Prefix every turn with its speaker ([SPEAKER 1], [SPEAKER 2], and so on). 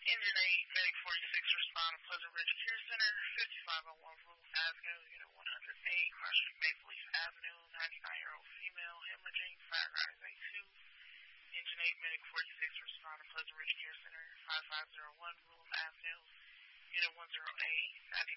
[SPEAKER 1] Engine 8, Medic 46, respond to Pleasant Ridge Care Center, 5501 Rural Avenue, Unit 108, Marsh Maple Leaf Avenue, 99-year-old female, hemorrhaging, fire rise A2. Engine 8, Medic 46, respond to Pleasant Ridge Care Center, 5501 Rural Avenue, Unit 10A,